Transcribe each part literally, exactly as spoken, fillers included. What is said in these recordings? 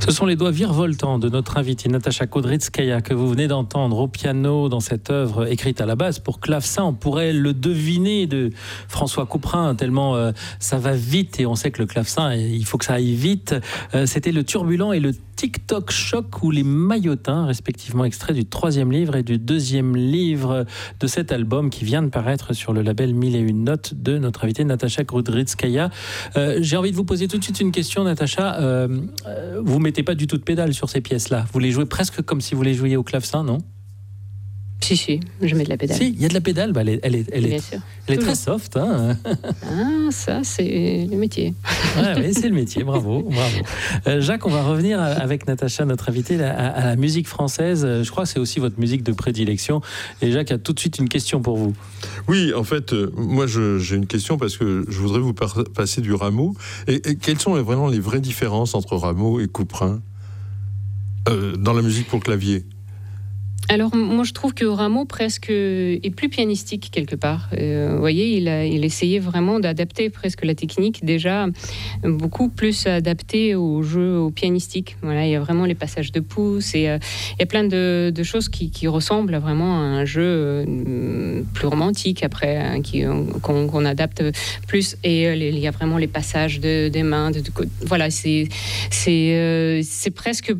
Ce sont les doigts virevoltants de notre invitée Natacha Kudrytskaya que vous venez d'entendre au piano dans cette œuvre écrite à la base pour clavecin. On pourrait le deviner de François Couperin tellement euh, ça va vite et on sait que le clavecin, il faut que ça aille vite. Euh, c'était le turbulent et le TikTok Choc ou les maillotins, respectivement extraits du troisième livre et du deuxième livre de cet album qui vient de paraître sur le label Mille et une notes de notre invitée Natacha Kudrytskaya. Euh, j'ai envie de vous poser tout de suite une question, Natacha. Euh, vous mettez pas du tout de pédale sur ces pièces-là. Vous les jouez presque comme si vous les jouiez au clavecin, non ? Si, si, je mets de la pédale. Si, il y a de la pédale. Bah, elle est, elle est, elle Bien est, sûr. elle est très soft. Hein. Ah, ça, c'est le métier. Ouais, oui, c'est le métier. Bravo, bravo. Euh, Jacques, on va revenir avec Natacha, notre invitée, à, à la musique française. Je crois que c'est aussi votre musique de prédilection. Et Jacques a tout de suite une question pour vous. Oui, en fait, euh, moi, je, j'ai une question parce que je voudrais vous par- passer du Rameau. Et, et quelles sont vraiment les vraies différences entre Rameau et Couperin euh, dans la musique pour clavier ? Alors, moi, je trouve que Rameau presque est plus pianistique quelque part. Euh, vous voyez, il a, il essayait vraiment d'adapter presque la technique, déjà beaucoup plus adaptée au jeu, au pianistique. Voilà, il y a vraiment les passages de pouce et euh, il y a plein de, de choses qui, qui ressemblent vraiment à un jeu euh, plus romantique après, hein, qui, qu'on, qu'on adapte plus. Et euh, il y a vraiment les passages de, des mains. De, de, voilà, c'est, c'est, euh, c'est presque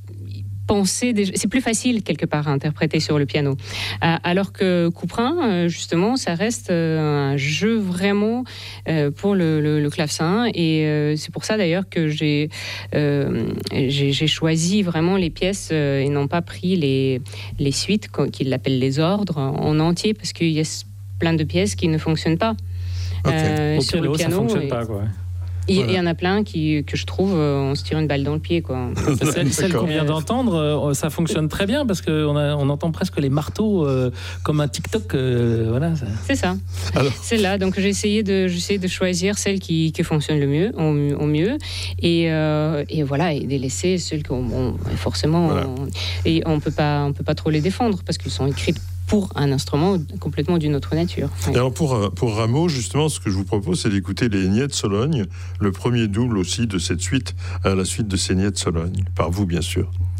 penser déjà, c'est plus facile quelque part à interpréter sur le piano. Euh, alors que Couperin, euh, justement, ça reste euh, un jeu vraiment euh, pour le, le, le clavecin. Et euh, c'est pour ça d'ailleurs que j'ai, euh, j'ai, j'ai choisi vraiment les pièces euh, et non pas pris les, les suites, qu'ils appellent les ordres, en entier, parce qu'il y a plein de pièces qui ne fonctionnent pas. Okay. Euh, Au sur piano, le piano, ça ne fonctionne et... pas, quoi. Il Voilà. y en a plein qui, que je trouve, euh, on se tire une balle dans le pied, quoi. Celle, celle qu'on vient d'entendre, euh, ça fonctionne très bien parce qu'on a, on entend presque les marteaux euh, comme un TikTok. Euh, voilà, ça. C'est ça. Alors. C'est là. Donc j'ai essayé de, j'ai essayé de choisir celles qui, qui fonctionnent le mieux, au, au mieux, et, euh, et voilà, et délaisser celles qu'on, bon, forcément, Voilà. on, et on peut pas, on peut pas trop les défendre parce qu'ils sont écrits pour un instrument complètement d'une autre nature. Et alors pour, pour Rameau, justement, ce que je vous propose, c'est d'écouter les Niais de Sologne, le premier double aussi de cette suite, à la suite de ces Niais de Sologne, par vous bien sûr.